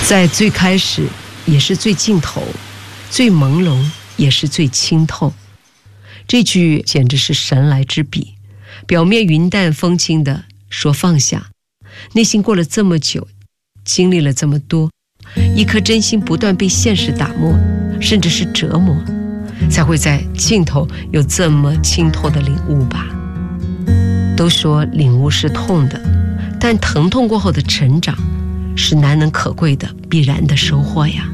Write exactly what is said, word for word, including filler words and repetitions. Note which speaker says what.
Speaker 1: 在最开始也是最尽头，最朦胧也是最清透。这句简直是神来之笔，表面云淡风轻的说放下，内心过了这么久，经历了这么多，一颗真心不断被现实打磨，甚至是折磨，才会在尽头有这么清透的领悟吧。都说领悟是痛的，但疼痛过后的成长是难能可贵的必然的收获呀。